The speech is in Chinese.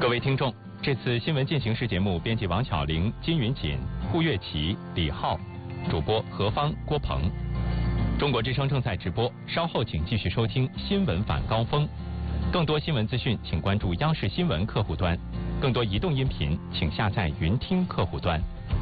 各位听众，这次新闻进行时节目编辑王巧玲、金云锦、顾月琪、李浩，主播何芳、郭鹏。中国之声正在直播，稍后请继续收听新闻晚高峰。更多新闻资讯，请关注央视新闻客户端；更多移动音频，请下载云听客户端。